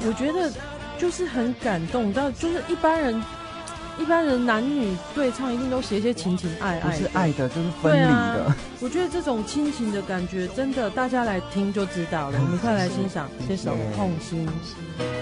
我觉得就是很感动，到就是一般人男女对唱一定都写一些情情爱爱的， 不是爱的就是分离的。 啊，我觉得这种亲情的感觉真的大家来听就知道了。我们快来欣赏这首《痛心》。